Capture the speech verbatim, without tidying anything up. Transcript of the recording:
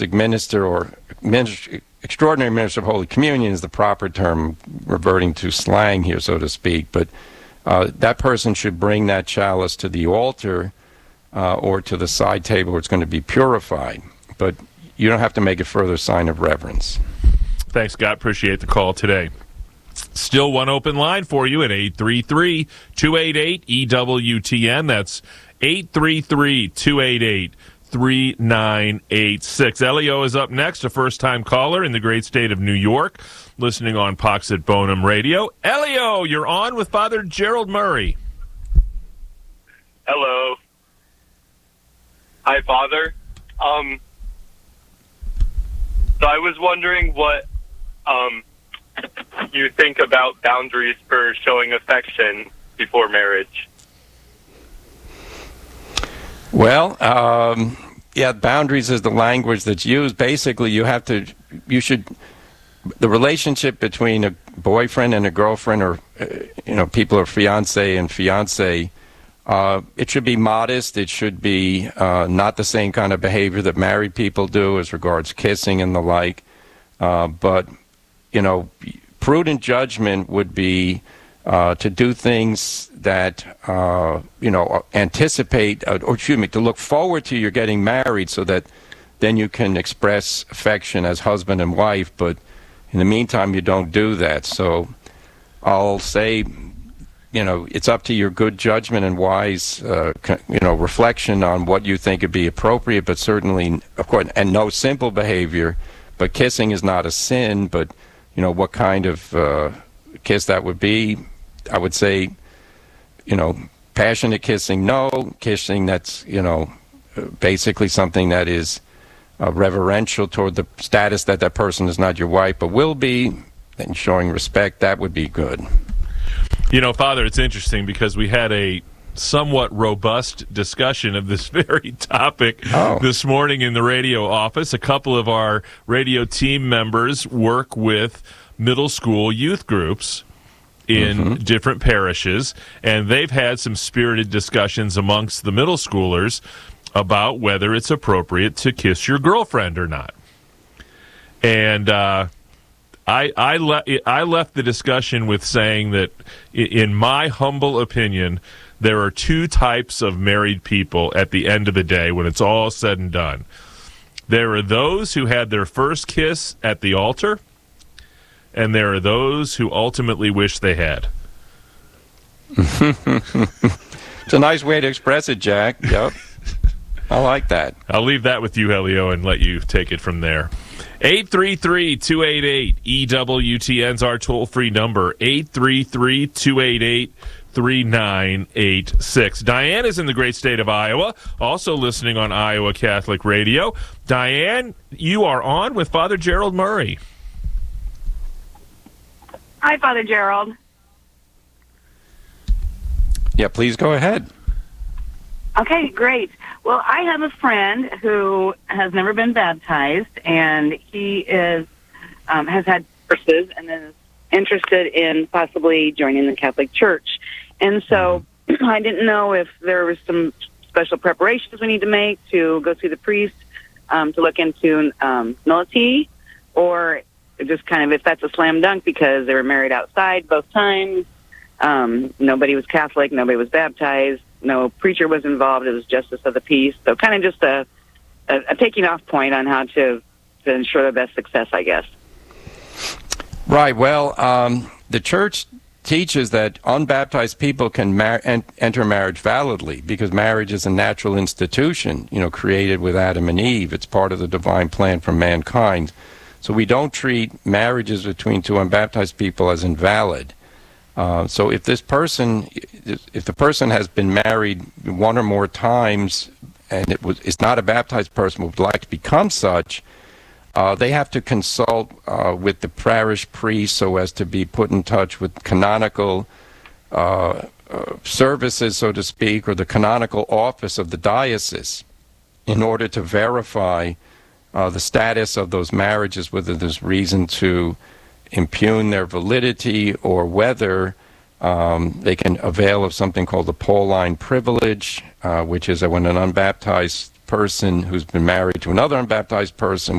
minister or minister, extraordinary minister of Holy Communion is the proper term, reverting to slang here, so to speak. But uh, that person should bring that chalice to the altar uh, or to the side table where it's going to be purified. But you don't have to make a further sign of reverence. Thanks, Scott. Appreciate the call today. Still one open line for you at eight three three, two eight eight, E W T N. That's eight three three, two eight eight, three nine eight six. Elio is up next, a first-time caller in the great state of New York, listening on Pax et Bonum Radio. Elio, you're on with Father Gerald Murray. Hello. Hi, Father. Um, so I was wondering what um, you think about boundaries for showing affection before marriage. Well, um, yeah, boundaries is the language that's used. Basically, you have to, you should, the relationship between a boyfriend and a girlfriend, or, uh, you know, people are fiancé and fiancé, uh, it should be modest. It should be uh, not the same kind of behavior that married people do as regards kissing and the like. Uh, but, you know, prudent judgment would be Uh, to do things that, uh, you know, anticipate, uh, or excuse me, to look forward to your getting married so that then you can express affection as husband and wife, but in the meantime, you don't do that. So I'll say, you know, it's up to your good judgment and wise, uh, you know, reflection on what you think would be appropriate, but certainly, of course, and no simple behavior, but kissing is not a sin, but, you know, what kind of uh, kiss that would be, I would say, you know, passionate kissing, no. Kissing that's, you know, basically something that is uh, reverential toward the status that that person is not your wife, but will be, and showing respect, that would be good. You know, Father, it's interesting because we had a somewhat robust discussion of this very topic oh. this morning in the radio office. A couple of our radio team members work with middle school youth groups in mm-hmm. different parishes, and they've had some spirited discussions amongst the middle schoolers about whether it's appropriate to kiss your girlfriend or not. And uh, I I, le- I left the discussion with saying that, in my humble opinion, there are two types of married people at the end of the day when it's all said and done. There are those who had their first kiss at the altar, and there are those who ultimately wish they had. It's a nice way to express it, Jack. Yep. I like that. I'll leave that with you, Helio, and let you take it from there. eight three three, two eight eight, E W T N is our toll-free number, eight three three, two eight eight, three nine eight six. Diane is in the great state of Iowa, also listening on Iowa Catholic Radio. Diane, you are on with Father Gerald Murray. Hi, Father Gerald. Yeah, please go ahead. Okay, great. Well, I have a friend who has never been baptized, and he is um, has had courses and is interested in possibly joining the Catholic Church. And so I didn't know if there was some special preparations we need to make to go see the priest um, to look into um, nullity, or just kind of if that's a slam dunk because they were married outside both times. Um, nobody was Catholic, nobody was baptized, no preacher was involved, it was justice of the peace. So kind of just a, a, a taking off point on how to, to ensure the best success, I guess. Right, well, um, the church teaches that unbaptized people can mar- en- enter marriage validly because marriage is a natural institution, you know, created with Adam and Eve. It's part of the divine plan for mankind. So we don't treat marriages between two unbaptized people as invalid. Uh, so if this person, if the person has been married one or more times and it was, it's not a baptized person but would like to become such, uh, they have to consult uh, with the parish priest so as to be put in touch with canonical uh, uh, services, so to speak, or the canonical office of the diocese in order to verify Uh, the status of those marriages, whether there's reason to impugn their validity or whether um, they can avail of something called the Pauline privilege, uh, which is that when an unbaptized person who's been married to another unbaptized person